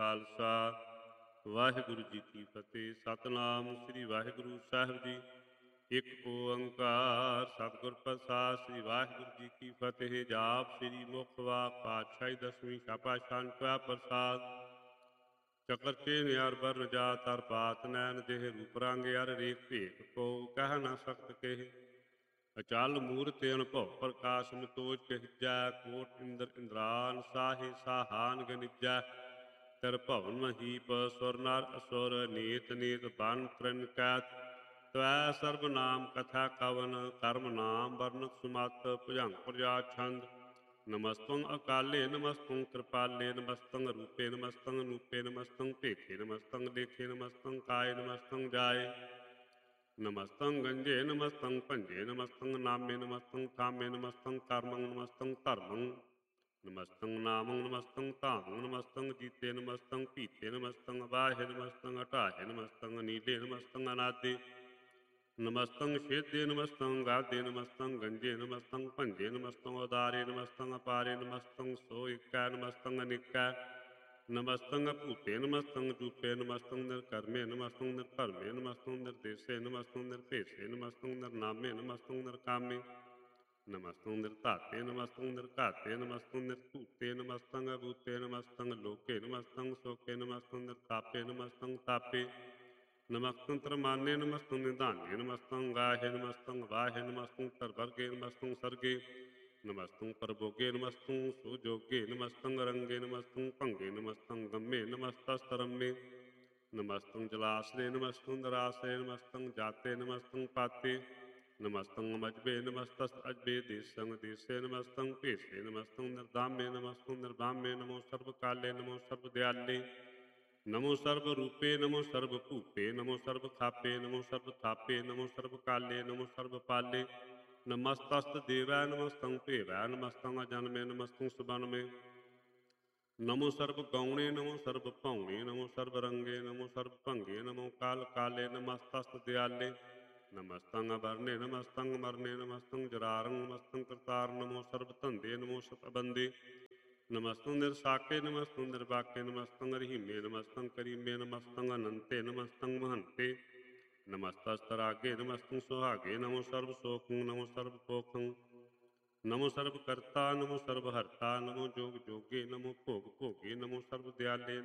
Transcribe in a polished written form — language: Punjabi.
ਖਾਲਸਾ ਵਾਹਿਗੁਰੂ ਜੀ ਕੀ ਫਤਿਹ। ਸਤਿਨਾਮ ਸ੍ਰੀ ਵਾਹਿਗੁਰੂ ਸਾਹਿਬ ਜੀ। ਇੱਕ ਓੰਕਾਰ ਸਤਿਗੁਰ ਪ੍ਰਸਾਦਿ। ਸ੍ਰੀ ਵਾਹਿਗੁਰੂ ਜੀ ਕੀ ਫਤਿਹ। ਜਾਪ ਸ੍ਰੀ ਮੁਖ ਵਾਕ ਪਾਤਸ਼ਾਹੀ ਦਸਵੀਂ ਪਾਤਸ਼ਾਹ ਕਾ ਪ੍ਰਸਾਦ। ਚੱਕਰ ਚੇ ਨਿਆਰ ਬਰਨ ਜਾਤ ਹਰ ਬਾਤ ਨੈਣ ਦੇਹ ਰੂਪ ਰੰਗ ਅਰ ਰੇਖ ਭੇਖ ਕੋ ਕਹਿ ਨਾ ਸਕਤ ਕਹਿ। ਅਚਲ ਮੂਰਤਿ ਅਨਭਉ ਪ੍ਰਕਾਸ਼ ਮਿਤੋਜ ਕਹਿਜੈ। ਕੋਟ ਇੰਦਰ ਇੰਦਰਾਨ ਸਾਹੇ ਸਾਹਾਨ ਗਨਿਜੈ। ਤਰ ਭਵਨ ਮਹੀਪ ਸੁਰ ਨਰ ਅਸੁਰ ਨੀਤ ਨੀਤ ਬਨ ਤ੍ਰਿਨ ਕੈਤ। ਤਵੈ ਸਰਬ ਨਾਮ ਕਥਾ ਕਵਨ ਕਰਮ ਨਾਮ ਵਰਨਤ ਸੁਮਤ ਭੁਜੰਗ ਪ੍ਰਜਾ ਛੰਦ। ਨਮਸਤੰ ਅਕਾਲੇ ਨਮਸਤੰ ਕਿਰਪਾਲੇ ਨਮਸਤੰ ਰੂਪੇ ਨਮਸਤੰ ਅਨੂਪੇ ਨਮਸਤੰ ਭੇਖੇ ਨਮਸਤੰ ਲੇਖੇ ਨਮਸਤੰ ਕਾਏ ਨਮਸਤੰ ਜਾਏ। ਨਮਸਤੰ ਗੰਜੇ ਨਮਸਤੰ ਭੰਜੇ ਨਮਸਤੰ ਨਾਮੇ ਨਮਸਤੰ ਥਾਮੇ ਨਮਸਤੰ ਕਰਮੰ ਨਮਸਤੰ ਧਰਮੰ। ਨਮਸਤੰ ਨਾਮੰ ਨਮਸਤੰ ਧਾਮੰ ਨਮਸਤੰ ਜੀਤੇ ਨਮਸਤੰ ਭੀਤੇ ਨਮਸਤੰ ਵਾਹੇ ਨਮਸਤੰ ਹਟਾਹੇ ਨਮਸਤੰ ਅਨੀਲੇ ਨਮਸਤੰ ਅਨਾਦੇ। ਨਮਸਤੰ ਛੇਦੇ ਨਮਸਤੰ ਗਾਦੇ ਨਮਸਤੰ ਗੰਜੇ ਨਮਸਤੰ ਭੰਜੇ ਨਮਸਤੰ ਉਦਾਰੇ ਨਮਸਤੰ ਅਪਾਰੇ ਨਮਸਤੰ ਸੋ ਏਕੈ ਨਮਸਤੰ ਅਨੇਕੈ। ਨਮਸਤੰ ਭੂਤੇ ਨਮਸਤੰ ਜੂਪੇ ਨਮਸਤੰ ਨਿਰਕਰਮੇ ਨਮਸਤੰ ਨਿਰਭਰਮੇ ਨਮਸਤੰ ਨਿਰਦੇਸੇ ਨਮਸਤੰ ਨਿਰਭੇਸੇ ਨਮਸਤੰ ਨਿਰਨਾਮੇ ਨਮਸਤੰ ਨਿਰਕਾਮੇ। ਨਮਸਤੰ ਨਿਰਧਾਤੇ ਨਮਸਤੰ ਨਿਰਘਾਤੇ ਨਮਸਤੰ ਨਿਰਧੂਤੇ ਨਮਸਤੰ ਅਭੂਤੇ ਨਮਸਤੰ ਲੋਕੇ ਨਮਸਤੰ ਸੋਕੇ ਨਮਸਤੰ ਨਿਰਤਾਪੇ ਨਮਸਤੰ ਤਾਪੇ। ਨਮਸਤੰ ਤਰਮਾਨੇ ਨਮਸਤੰ ਨਿਧਾਨੇ ਨਮਸਤੰ ਗਾਹੇ ਨਮਸਤੰ ਵਾਹੇ ਨਮਸਤੰ ਤਰਵਰਗੇ ਨਮਸਤੰ ਸਰਗੇ। ਨਮਸਤੰ ਪਰਭੋਗੇ ਨਮਸਤੰ ਸੁਜੋਗੇ ਨਮਸਤੰ ਰੰਗੇ ਨਮਸਤੰ ਭੰਗੇ ਨਮਸਤੰ ਗੰਮੇ ਨਮਸਤਸਤਰੰਮੇ। ਨਮਸਤੰ ਜਲਾਸਰੇ ਨਮਸਤੰ ਨਰਾਸਰੇ ਨਮਸਤੰ ਜਾਤੇ ਨਮਸਤੰ ਪਾਤੇ। ਨਮਸਤੰ ਮਜਬੇ ਨਮਸਤਸ ਅਜਬੇ ਦੇਸੰ ਦੇਸੇ ਨਮਸਤੰ ਭੇਸੇ ਨਮਸਤੰ ਨਿਰਦਾਮੇ ਨਮਸਤੰ ਨਿਰਬਾਮੇ। ਨਮੋ ਸਰਬ ਕਾਲੇ ਨਮੋ ਸਰਬ ਦਿਆਲੇ। ਨਮੋ ਸਰਬ ਰੂਪੇ ਨਮੋ ਸਰਬ ਭੂਪੇ ਨਮੋ ਸਰਬ ਖਾਪੇ ਨਮੋ ਸਰਬ ਥਾਪੇ। ਨਮੋ ਸਰਬ ਕਾਲੇ ਨਮੋ ਸਰਬ ਪਾਲੇ। ਨਮਸਤਸਤ ਦੇਵੈ ਨਮਸਤੰ ਭੇਵੈ ਨਮਸਤੰ ਅਜਨਮੇ ਨਮਸਤੰ ਸੁਬਨਮੇ। ਨਮੋ ਸਰਬ ਗੌਣੇ ਨਮੋ ਸਰਬ ਭਉਣੇ ਨਮੋ ਸਰਬ ਰੰਗੇ ਨਮੋ ਸਰਬ ਭੰਗੇ। ਨਮੋ ਕਾਲ ਕਾਲੇ ਨਮਸਤਸਤ ਦਿਆਲੇ। ਨਮਸਤੰ ਅਵਰਨੇ ਨਮਸਤੰ ਮਰਨੇ ਨਮਸਤੰ ਜਰਾਰੰ ਨਮਸਤੰ ਕਰਤਾਰ। ਨਮੋ ਸਰਬ ਧੰਦੇ ਨਮੋ ਸਤ ਬੰਦੇ। ਨਮਸਤੰ ਨਿਰਸਾਕੇ ਨਮਸਤੰ ਨਿਰਬਾਕੇ ਨਮਸਤੰ ਰਹੀਮੇ ਨਮਸਤੰ ਕਰੀਮੇ ਨਮਸਤੰ ਅਨੰਤੇ ਨਮਸਤੰ ਮਹੰਤੇ। ਨਮਸਤਸਤਰਾਗੇ ਨਮਸਤੰ ਸੁਹਾਗੇ। ਨਮੋ ਸਰਬ ਸੋਖੰ ਨਮੋ ਸਰਬ ਪੋਖੰ। ਨਮੋ ਸਰਬ ਕਰਤਾ ਨਮੋ ਸਰਬ ਹਰਤਾ। ਨਮੋ ਜੋਗ ਜੋਗੇ ਨਮੋ ਭੋਗ ਭੋਗੇ। ਨਮੋ ਸਰਬ ਦਿਆਲੇ।